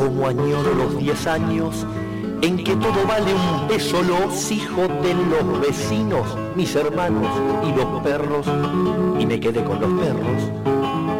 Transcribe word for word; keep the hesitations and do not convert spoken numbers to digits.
como añoro los diez años en que todo vale un peso, los hijos de los vecinos, mis hermanos y los perros, y me quedé con los perros.